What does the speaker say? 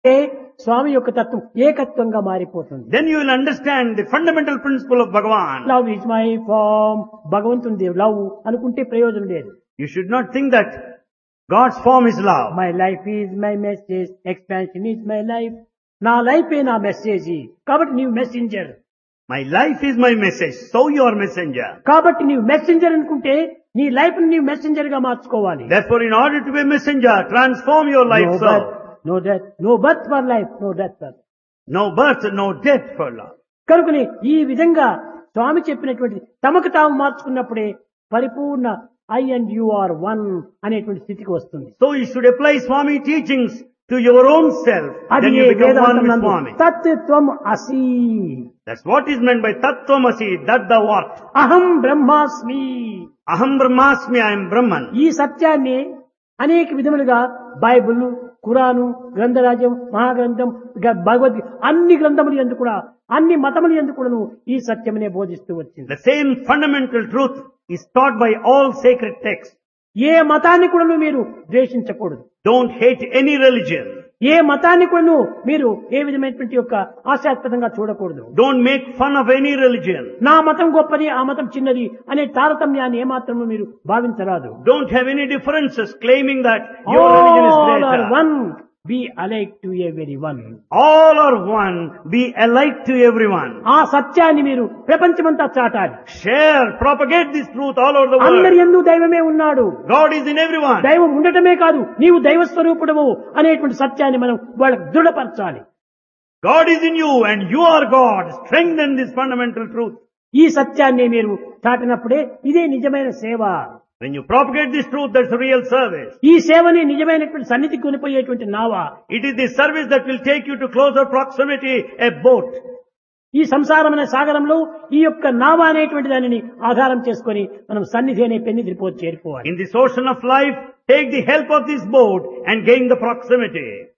స్వామి యొక్క తత్వం ఏకత్వంగా మారిపోతుంది. Then you will understand the fundamental principle of Bhagavan. Love is my form, భగవంతుని love అనుకుంటే ప్రయోజనం లేదు. You should not think that God's form is love. My life is my message, expansion is my life. నా లైఫే నా message కాబట్టి నీవు messenger. My life is my message, so you are messenger. కాబట్టి నీవు మెసెంజర్ అనుకుంటే నీ లైఫ్ ని నీవు మెసెంజర్ గా మార్చుకోవాలి. Therefore, in order to be a messenger, transform your life so. No death, no birth for life, no death for. No birth, no death for love. కనుకని ఈ విధంగా స్వామి చెప్పినటువంటి తమకు తాము మార్చుకున్నప్పుడే పరిపూర్ణ I and you are one అనేటువంటి స్థితికి వస్తుంది. So you should apply Swami teachings to your own self. అది Then you become one with Swami. తత్వం అసి. That's what is meant by Tattvamasi, that the what? అహం బ్రహ్మాస్మి. Aham Brahmasmi, I am Brahman. ఈ సత్యాన్ని అనేక విధములుగా బైబిల్, ఖురాను, గ్రంథరాజ్యం, మహాగ్రంథం, భగవద్గీత అన్ని గ్రంథములు యందు కూడా అన్ని మతములు యందు కూడాను ఈ సత్యమనే బోధిస్తూ వచ్చింది. The same fundamental truth is taught by all sacred texts. ఏ మతాన్ని కూడాను మీరు ద్వేషించకూడదు. Don't hate any religion. ఏ మతాన్ని కూడాను మీరు ఏ విధమైనటువంటి యొక్క ఆశాస్పదంగా చూడకూడదు. Don't make fun of any religion. నా మతం గొప్పది, ఆ మతం చిన్నది అనే తారతమ్యాన్ని ఏమాత్రము మీరు భావించరాదు. Don't have any differences claiming that your religion is All are greater. one, be alike to everyone. All are one, be alike to everyone. ఆ సత్యాన్ని మీరు ప్రపంచమంతా చాటాలి. Share, propagate this truth all over the అందరి world. యందు దైవమే ఉన్నాడు. God is in everyone. దైవం ఉండటమే కాదు, నీవు దైవ స్వరూపుడవు అనేటువంటి సత్యాన్ని మనం వాళ్ళకు దృఢపరచాలి. God is in you and you are God. Strengthen this fundamental truth. ఈ సత్యాన్ని మీరు చాటినప్పుడే ఇదే నిజమైన సేవ. When you propagate this truth, that's a real service. ఈ సేవని నిజమైనటువంటి సన్నిధికి కొనిపోయేటువంటి నావ. It is the service that will take you to closer proximity, a boat. ఈ సంసారం అనే సాగరంలో ఈ యొక్క నావ అనేటువంటి దానిని ఆధారం చేసుకొని మనం సన్నిధి అనే పెన్నిధి చేరుకోవాలి. In this ocean of life, take the help of this boat and gain the proximity.